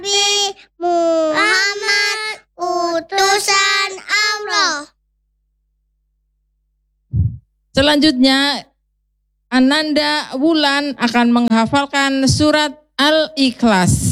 Nabi Muhammad utusan Allah. Selanjutnya Ananda Wulan akan menghafalkan surat Al-Ikhlas.